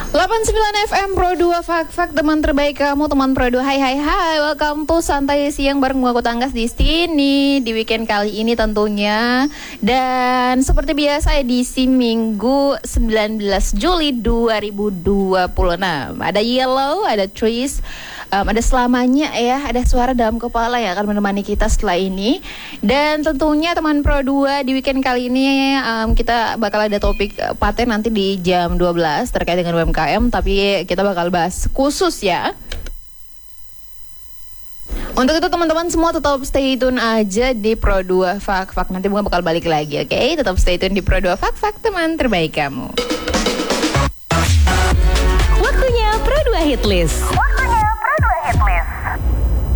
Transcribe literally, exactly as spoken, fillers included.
delapan puluh sembilan F M Pro dua Fak-Fak, teman terbaik kamu, teman Pro dua. Hai hai hai, welcome to Santai Siang bareng gue Tanggas di sini di weekend kali ini tentunya. Dan seperti biasa edisi Minggu sembilan belas Juli dua ribu dua puluh enam. Ada Yellow, ada Tris, um, ada selamanya ya, ada suara dalam kepala yang akan menemani kita setelah ini. Dan tentunya teman Pro dua di weekend kali ini um, kita bakal ada topik uh, paten nanti di jam dua belas terkait dengan U M K M, tapi kita bakal bahas khusus ya. Untuk itu teman-teman semua tetap stay tune aja di Pro dua Fak-Fak. Nanti bunga bakal balik lagi, oke? Okay? Tetap stay tune di Pro dua Fak-Fak, teman terbaik kamu. Waktunya Pro dua Hit List.